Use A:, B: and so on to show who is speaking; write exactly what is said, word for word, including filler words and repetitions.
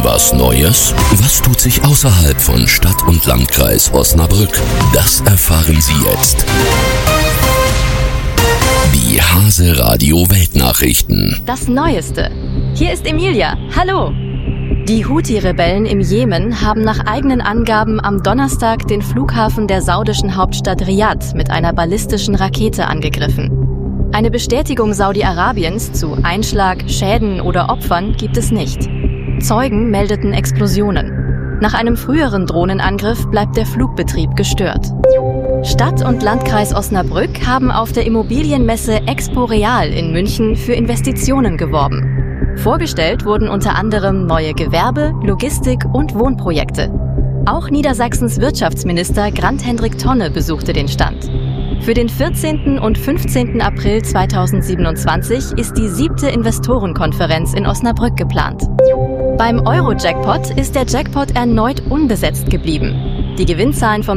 A: was Neues? Was tut sich außerhalb von Stadt und Landkreis Osnabrück? Das erfahren Sie jetzt. Die Hase Radio Weltnachrichten.
B: Das Neueste. Hier ist Emilia. Hallo. Die Houthi-Rebellen im Jemen haben nach eigenen Angaben am Donnerstag den Flughafen der saudischen Hauptstadt Riad mit einer ballistischen Rakete angegriffen. Eine Bestätigung Saudi-Arabiens zu Einschlag, Schäden oder Opfern gibt es nicht. Zeugen meldeten Explosionen. Nach einem früheren Drohnenangriff bleibt der Flugbetrieb gestört. Stadt und Landkreis Osnabrück haben auf der Immobilienmesse Expo Real in München für Investitionen geworben. Vorgestellt wurden unter anderem neue Gewerbe-, Logistik- und Wohnprojekte. Auch Niedersachsens Wirtschaftsminister Grant-Hendrik Tonne besuchte den Stand. Für den vierzehnten und fünfzehnten April zweitausendsiebenundzwanzig ist die siebte Investorenkonferenz in Osnabrück geplant. Beim Euro-Jackpot ist der Jackpot erneut unbesetzt geblieben. Die Gewinnzahlen vom